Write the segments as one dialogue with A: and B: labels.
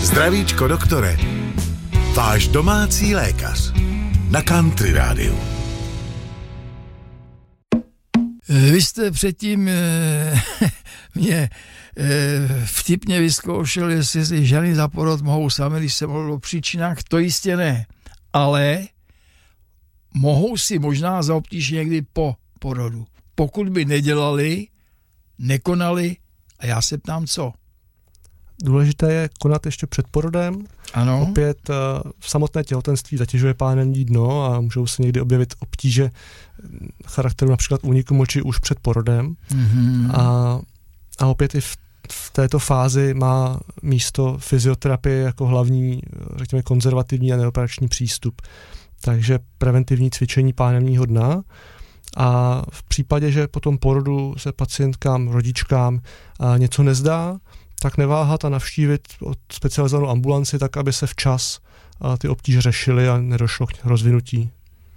A: Zdravíčko doktore, váš domácí lékař na Country Rádiu.
B: Vy jste předtím mě vtipně vyzkoušel, jestli si ženy za porod mohou sami, když se mluvilo o příčinách, to jistě ne, ale mohou si možná za obtíž někdy po porodu. Pokud by nedělali, nekonali, a já se ptám, co?
C: Důležité je konat ještě před porodem.
B: Ano.
C: Opět samotné těhotenství zatěžuje pánevní dno a můžou se někdy objevit obtíže charakteru například úniku moči už před porodem.
B: Mm-hmm.
C: A opět i v této fázi má místo fyzioterapie jako hlavní, řekněme, konzervativní a neoperační přístup. Takže preventivní cvičení pánevního dna. A v případě, že po tom porodu se pacientkám, rodičkám něco nezdá, tak neváhat a navštívit specializovanou ambulanci, tak aby se včas ty obtíže řešily a nedošlo k rozvinutí.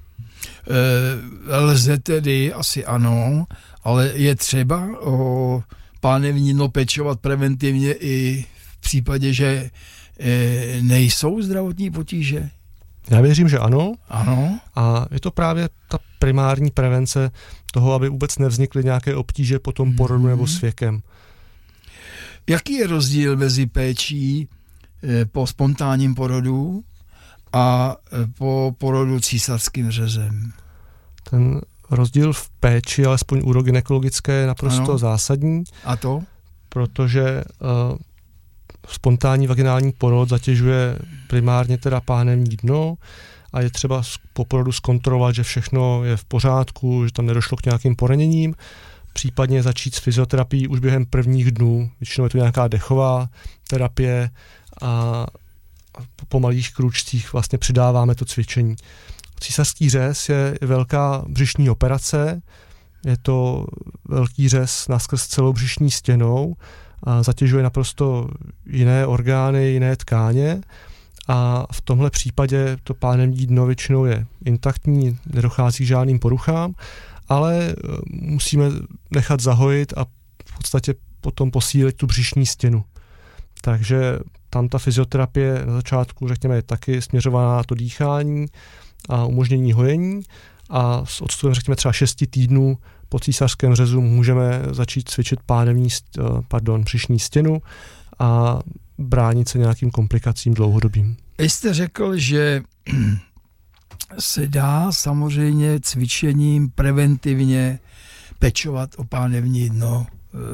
B: Lze tedy, asi ano, ale je třeba o pánevní dno pečovat preventivně i v případě, že nejsou zdravotní potíže?
C: Já věřím, že ano.
B: Ano.
C: A je to právě ta primární prevence toho, aby vůbec nevznikly nějaké obtíže po tom porodu nebo s věkem.
B: Jaký je rozdíl mezi péčí po spontánním porodu a po porodu císařským řezem?
C: Ten rozdíl v péči, alespoň urogynekologické, je naprosto zásadní.
B: A to?
C: Protože spontánní vaginální porod zatěžuje primárně teda pánevní dno a je třeba po porodu zkontrolovat, že všechno je v pořádku, že tam nedošlo k nějakým poraněním, případně začít s fyzioterapií už během prvních dnů. Většinou je to nějaká dechová terapie a po malých krůčcích vlastně přidáváme to cvičení. Císařský řez je velká břišní operace, je to velký řez naskrz celou břišní stěnou a zatěžuje naprosto jiné orgány, jiné tkáně a v tomhle případě to pánevní dno většinou je intaktní, nedochází k žádným poruchám, ale musíme nechat zahojit a v podstatě potom posílit tu břišní stěnu. Takže tam ta fyzioterapie na začátku, řekněme, je taky směřovaná na to dýchání a umožnění hojení a s odstupem, řekněme, třeba 6 týdnů po císařském řezu můžeme začít cvičit břišní stěnu a bránit se nějakým komplikacím dlouhodobým.
B: Jste řekl, že se dá samozřejmě cvičením preventivně pečovat o pánevní dno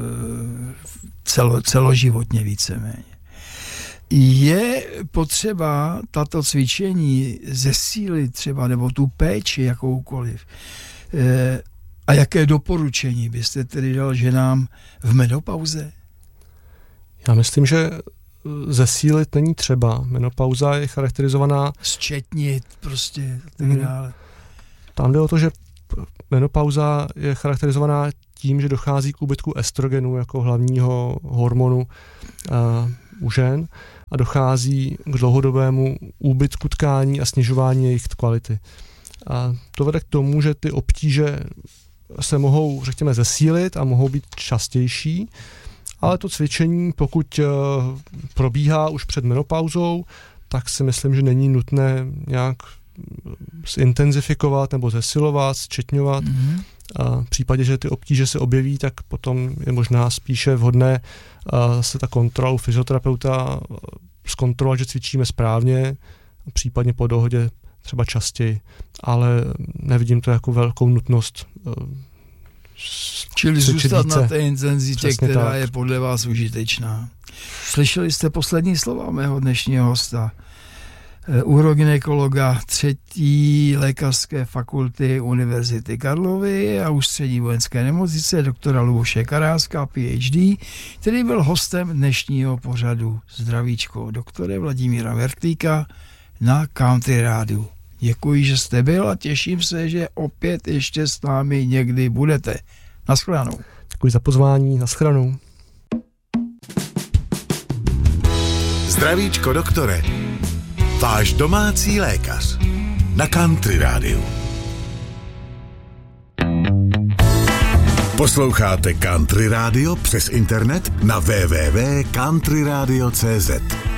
B: celoživotně víceméně. Je potřeba tato cvičení zesílit třeba, nebo tu péči jakoukoliv. A jaké doporučení byste tedy dal ženám v menopauze?
C: Já myslím, že zesílit není třeba. Menopauza je charakterizovaná...
B: Zčetnit prostě a tak dále.
C: Tam jde o to, že menopauza je charakterizovaná tím, že dochází k úbytku estrogenu jako hlavního hormonu u žen a dochází k dlouhodobému úbytku tkání a snižování jejich kvality. A to vede k tomu, že ty obtíže se mohou, řekněme, zesílit a mohou být častější, ale to cvičení, pokud probíhá už před menopauzou, tak si myslím, že není nutné nějak zintenzifikovat nebo zesilovat, zčetňovat. A v případě, že ty obtíže se objeví, tak potom je možná spíše vhodné se ta kontrola fyzioterapeuta zkontrolovat, že cvičíme správně, případně po dohodě třeba častěji, ale nevidím to jako velkou nutnost.
B: Čili zůstat na té intenzitě,
C: přesně
B: která
C: tak.
B: je podle vás užitečná. Slyšeli jste poslední slova mého dnešního hosta, urogynekologa 3. lékařské fakulty Univerzity Karlovy a Ústřední vojenské nemocnice doktora Luboše Karáska, PhD, který byl hostem dnešního pořadu Zdravíčko doktore Vladimíra Vertlíka na Country Rádiu. Děkuji, že jste byl a těším se, že opět ještě s námi někdy budete. Naschledanou.
C: Děkuji za pozvání, naschledanou.
A: Zdravíčko doktore, váš domácí lékař na Country Rádiu. Posloucháte Country Radio přes internet na www.countryradio.cz.